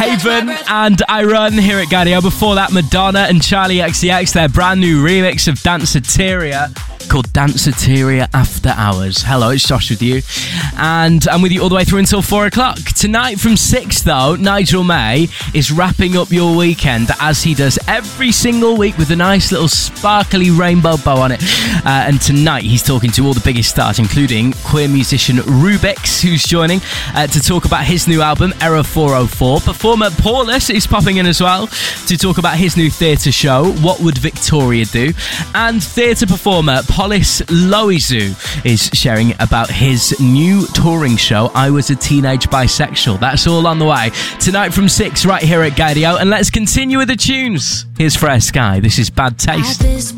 Haven and I Run here at Gaudio. Before that, Madonna and Charlie XCX, their brand new remix of Danceteria called Danceteria After Hours. Hello, it's Josh with you, and I'm with you all the way through until 4 o'clock. Tonight from 6, though, Nigel May is wrapping up your weekend as he does every single week with a nice little sparkly rainbow bow on it. And tonight he's talking to all the biggest stars, including queer musician Rubix, who's joining to talk about his new album, Error 404. Performer Paulus is popping in as well to talk about his new theatre show, What Would Victoria Do? And theatre performer Polis Loizu is sharing about his new touring show, I Was a Teenage Bisexual. That's all on the way tonight from 6 right here at Gaudio. And let's continue with the tunes. Here's Fresh Sky. This is Bad Taste.